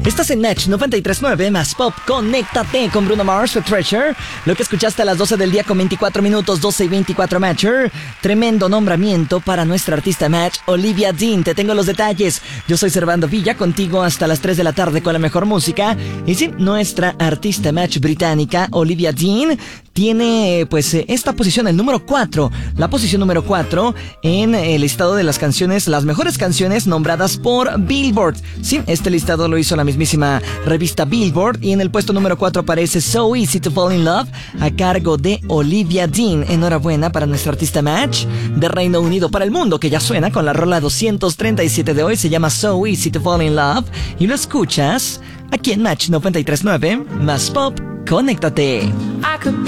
Estás en Match 93.9 más Pop. Conéctate con Bruno Mars with Treasure. Lo que escuchaste a las 12 del día con 24 minutos, 12 y 24 Matcher. Tremendo nombramiento para nuestra artista Match, Olivia Dean. Te tengo los detalles. Yo soy Servando Villa, contigo hasta las 3 de la tarde con la mejor música. Y sí, nuestra artista Match británica, Olivia Dean, tiene pues esta posición, el número 4. La posición número 4 en el listado de las canciones, las mejores canciones nombradas por Billboard. Sí, este listado lo hizo la mismísima revista Billboard. Y en el puesto número 4 aparece So Easy to Fall in Love, a cargo de Olivia Dean. Enhorabuena para nuestra artista Match de Reino Unido para el mundo, que ya suena con la rola 237 de hoy. Se llama So Easy to Fall in Love y lo escuchas aquí en Match 93.9 más Pop. Conéctate.